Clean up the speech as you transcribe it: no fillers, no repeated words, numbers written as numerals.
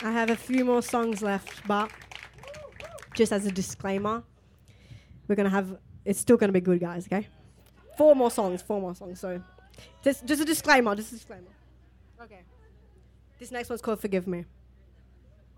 I have a few more songs left, but just as a disclaimer, it's still going to be good, guys, okay? 4 more songs, so just a disclaimer, Okay. This next one's called Forgive Me.